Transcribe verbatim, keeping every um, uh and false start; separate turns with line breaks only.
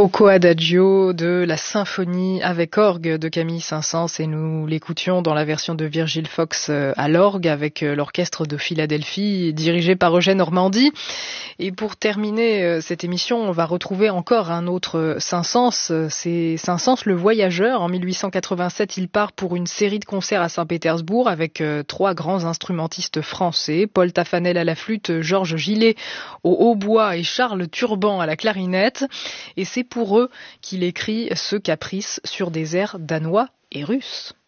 Poco Adagio de la symphonie avec orgue de Camille Saint-Saëns, et nous l'écoutions dans la version de Virgil Fox à l'orgue avec l'orchestre de Philadelphie dirigé par Eugène Ormandy. Et pour terminer cette émission, on va retrouver encore un autre Saint-Saëns, c'est Saint-Saëns le voyageur. En mille huit cent quatre-vingt-sept, il part pour une série de concerts à Saint-Pétersbourg avec trois grands instrumentistes français, Paul Taffanel à la flûte, Georges Gillet au hautbois et Charles Turban à la clarinette. Et c'est pour eux qu'il écrit ce caprice sur des airs danois et russes.